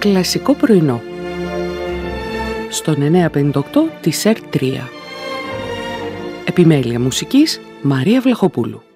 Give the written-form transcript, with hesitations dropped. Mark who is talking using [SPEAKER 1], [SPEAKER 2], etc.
[SPEAKER 1] Κλασικό πρωινό στον 958 της ΕΡΤ3. Επιμέλεια μουσικής Μαρία Βλαχοπούλου.